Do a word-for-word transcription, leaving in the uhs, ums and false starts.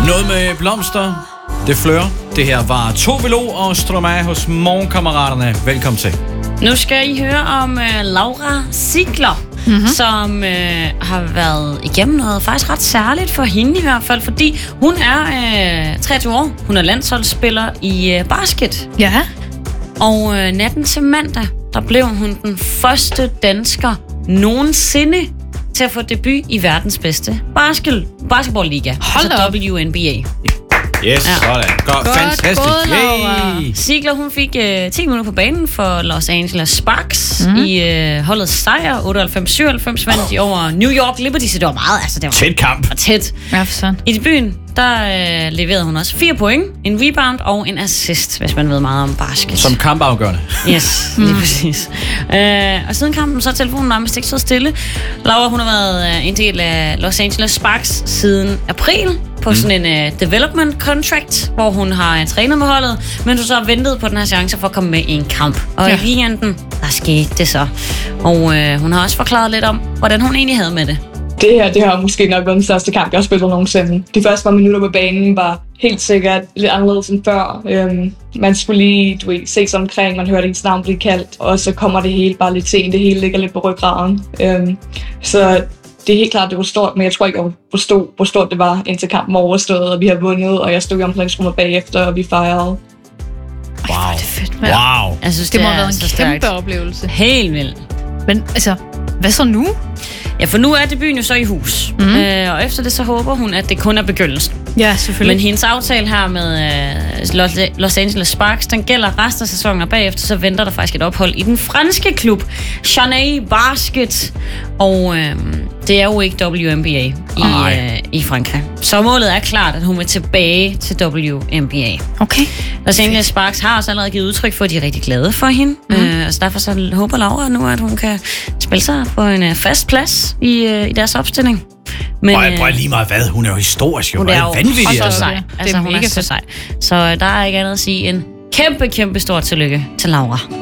Noget med blomster. Det flør. Det her var Tove Lo og Stromae hos Morgenkammeraterne. Velkommen til. Nu skal I høre om uh, Laura Ziegler, mm-hmm. som uh, har været igennem noget faktisk ret særligt for hende i hvert fald, fordi hun er uh, treogtyve år. Hun er landsholdsspiller i uh, basket. Ja. Og uh, natten til mandag, der blev hun den første dansker nogensinde til at få debut i verdens bedste basket, basketballliga, altså W N B A. Yes, ja. Sådan. Godt, Godt fantastisk. Yay. Ziegler, hun fik uh, ti minutter på banen for Los Angeles Sparks mm. i uh, holdets sejr. otteoghalvfems syvoghalvfems vandt de over New York Liberty, så det var meget, altså det var tæt kamp. Var tæt. Ja, for sådan. I debuten, der uh, leverede hun også fire point, en rebound og en assist, hvis man ved meget om basket. Som kampafgørende. Yes, lige mm. præcis. Uh, og siden kampen, så er telefonen nærmest ikke så stille. Laura, hun har været uh, en del af Los Angeles Sparks siden april, på mm. sådan en uh, development contract, hvor hun har uh, trænet med holdet, men hun så har ventet på den her chance for at komme med i en kamp. Og ja. i weekenden, der skete det så. Og uh, hun har også forklaret lidt om, hvordan hun egentlig havde med det. Det her, det har måske nok været den største kamp, jeg har spillet nogensinde. De første par minutter på banen var helt sikkert lidt anderledes end før. Øhm, man skulle lige, du ved, se sig omkring, man hørte ens navn blive kaldt, og så kommer det hele bare lidt til en. Det hele ligger lidt på ryggraden. Øhm, så det er helt klart, det var stort, men jeg tror ikke, jeg forstod, hvor stort det var, indtil kampen var overstået, og vi har vundet, og jeg stod i omklædningsrummet bagefter, og vi fejrede. Wow. Ej, det er fedt, man. Wow. Jeg synes, det, det må have været en kæmpe stærkt. oplevelse. Helt vildt. Men altså, hvad så nu? Ja, for nu er debuten jo så i hus. Mm. Øh, og efter det, så håber hun, at det kun er begyndelsen. Ja, selvfølgelig. Men hendes aftale her med øh, Los Angeles Sparks, den gælder resten af sæsonen, og bagefter så venter der faktisk et ophold i den franske klub Chaney Basket. Og øh, det er jo ikke W N B A i, øh, i Frankrig. Så målet er klart, at hun vil tilbage til W N B A. Okay. Los Angeles Sparks har også allerede givet udtryk for, at de er rigtig glade for hende. Mm. Øh, og så derfor så håber Laura nu, at hun kan spille sig på en øh, fast plads i, øh, i deres opstilling. Men prøv, prøv lige meget hvad, hun er jo historisk, jo. Hun er jo vanvittig. Så sej. Altså, det er hun er så sej. Så der er ikke andet at sige en kæmpe, kæmpe stor tillykke til Laura.